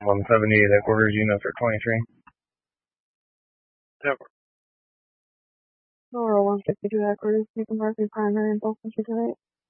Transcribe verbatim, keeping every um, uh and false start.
one seventy-eight at quarters, unit for twenty-three. Yep. Lower one fifty-two at quarters, you can mark your primary and both of you tonight.